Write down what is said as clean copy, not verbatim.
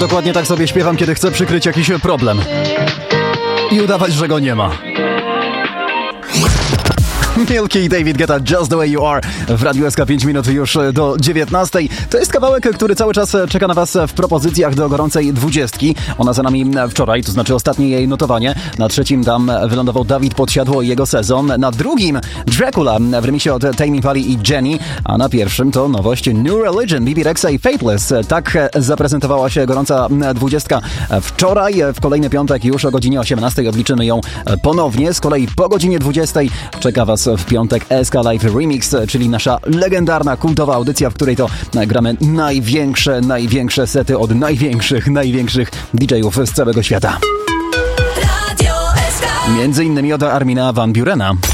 dokładnie tak sobie śpiewam, kiedy chcę przykryć jakiś problem i udawać, że go nie ma. Milky i David Guetta, Just the Way You Are w Radiu SK 5 minut już do 19. To jest kawałek, który cały czas czeka na Was w propozycjach do gorącej 20. Ona za nami wczoraj, to znaczy ostatnie jej notowanie. Na trzecim tam wylądował Dawid Podsiadło i jego Sezon. Na drugim Dracula w remiksie od Tame Impala i Jenny. A na pierwszym to nowość New Religion, Bebe Rexha i Faithless. Tak zaprezentowała się gorąca 20 wczoraj. W kolejny piątek już o godzinie 18 odliczymy ją ponownie. Z kolei po godzinie 20 czeka Was w piątek SK Live Remix, czyli nasza legendarna, kultowa audycja, w której to gramy największe sety od największych DJ-ów z całego świata. Między innymi od Armina van Burena.